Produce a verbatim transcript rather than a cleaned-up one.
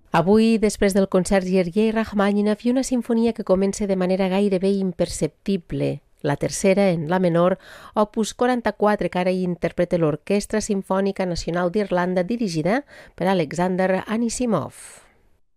Avui, després del concert Sergei Rachmaninov i una sinfonia que comença de manera gairebé imperceptible, la tercera, en la menor, opus quaranta-quatre, que ara hi interpreta l'Orquestra Simfònica Nacional d'Irlanda dirigida per Alexander Anisimov.